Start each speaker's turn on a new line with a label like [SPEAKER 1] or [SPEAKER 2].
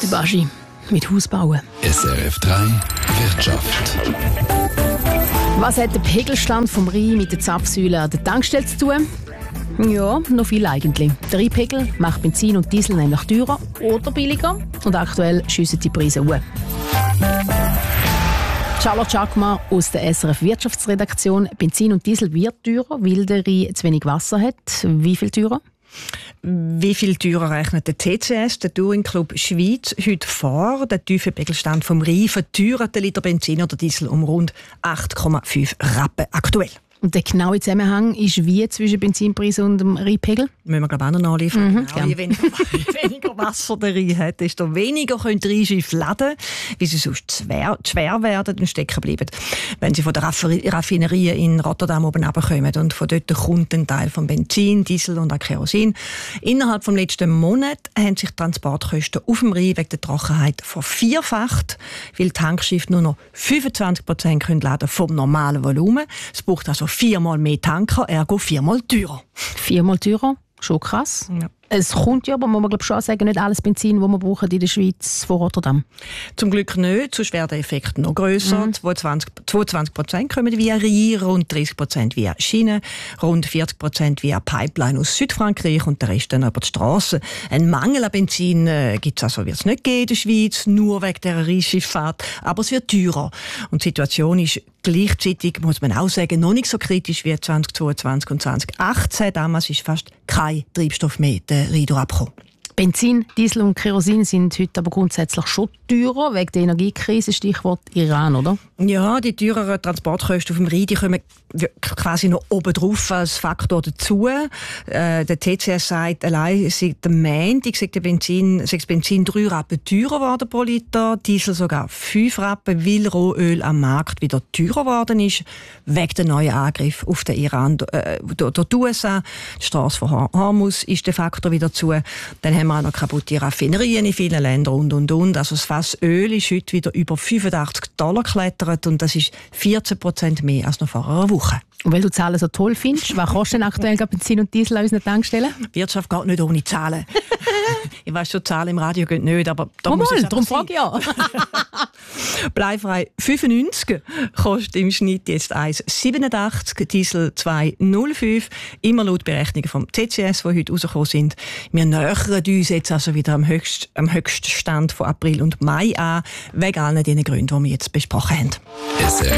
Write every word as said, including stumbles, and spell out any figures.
[SPEAKER 1] Baschi, mit Haus bauen.
[SPEAKER 2] S R F drei Wirtschaft.
[SPEAKER 1] Was hat der Pegelstand vom Rhein mit der Zapfsäule an der Tankstelle zu tun? Ja, noch viel eigentlich. Der Rheinpegel macht Benzin und Diesel nämlich teurer oder billiger und aktuell schiessen die Preise hoch. Charlotte Schackmar aus der S R F Wirtschaftsredaktion. Benzin und Diesel wird teurer, weil der Rhein zu wenig Wasser hat. Wie viel teurer?
[SPEAKER 3] Wie viel teurer rechnet der T C S, der Touring Club Schweiz, heute vor? Der tiefe Pegelstand vom Rhein verteuert den Liter Benzin oder Diesel um rund acht Komma fünf Rappen aktuell.
[SPEAKER 1] Und der genaue Zusammenhang ist wie zwischen Benzinpreis und dem Rheinpegel?
[SPEAKER 3] Müssen wir, glaube ich, auch noch nachliefern.
[SPEAKER 1] Mhm,
[SPEAKER 3] genau. Je weniger, je weniger Wasser der Rhein hat, desto weniger können die Rheinschiffe laden, weil sie sonst schwer, schwer werden und stecken bleiben, wenn sie von der Raffinerie in Rotterdam oben runterkommen. Und von dort kommt ein Teil von Benzin, Diesel und auch Kerosin. Innerhalb des letzten Monats haben sich die Transportkosten auf dem Rhein wegen der Trockenheit vervierfacht, weil Tankschiffe nur noch fünfundzwanzig Prozent können laden vom normalen Volumen. Es braucht also viermal mehr Tanker, ergo viermal teurer.
[SPEAKER 1] Viermal teurer? Schon krass.
[SPEAKER 3] Ja.
[SPEAKER 1] Es kommt ja, aber muss man glaub schon sagen, nicht alles Benzin, das wir brauchen in der Schweiz von Rotterdam.
[SPEAKER 3] Zum Glück nicht, sonst wäre der Effekt noch grösser. Mhm. zweiundzwanzig Prozent kommen via Rhein, rund dreißig Prozent via Schiene, rund vierzig Prozent via Pipeline aus Südfrankreich und der Rest dann über die Straße. Ein Mangel an Benzin äh, gibt es also wird's nicht geben in der Schweiz, nur wegen der Rheinschifffahrt, aber es wird teurer. Und die Situation ist gleichzeitig, muss man auch sagen, noch nicht so kritisch wie zweitausendzweiundzwanzig und zweitausendachtzehn. Damals ist fast kein Treibstoff mehr den Rhein durchgekommen.
[SPEAKER 1] Benzin, Diesel und Kerosin sind heute aber grundsätzlich schon teurer, wegen der Energiekrise, Stichwort Iran, oder?
[SPEAKER 3] Ja, die teureren Transportkosten auf dem Rhein, die kommen quasi noch oben drauf als Faktor dazu. Äh, der T C S sagt, allein seit dem Montag sei der Benzin, sei das Benzin drei Rappen teurer geworden pro Liter, Diesel sogar fünf Rappen, weil Rohöl am Markt wieder teurer geworden ist, wegen der neuen Angriff auf den Iran äh, durch die U S A. Die Straße von Hormuz ist der Faktor wieder zu. Dann haben wir auch noch kaputte Raffinerien in vielen Ländern und, und, und. Also das Fass Öl ist heute wieder über fünfundachtzig Dollar geklettert und das ist vierzehn Prozent mehr als noch vor einer Woche.
[SPEAKER 1] Und weil du Zahlen so toll findest, was kostet denn aktuell Benzin und Diesel an unseren Tankstellen?
[SPEAKER 3] Die Wirtschaft geht nicht ohne Zahlen. Ich weiss schon, Zahlen im Radio gehen nicht, aber da
[SPEAKER 1] oh
[SPEAKER 3] muss
[SPEAKER 1] mal,
[SPEAKER 3] es
[SPEAKER 1] darum frage ich ja.
[SPEAKER 3] Bleifrei fünfundneunzig kostet im Schnitt jetzt eins Komma siebenundachtzig, Diesel zwei Komma null fünf. Immer laut Berechnungen vom T C S, die heute rausgekommen sind. Wir nähern uns jetzt also wieder am höchsten, am höchsten Stand von April und Mai an, wegen allen diesen Gründen, die wir jetzt besprochen haben.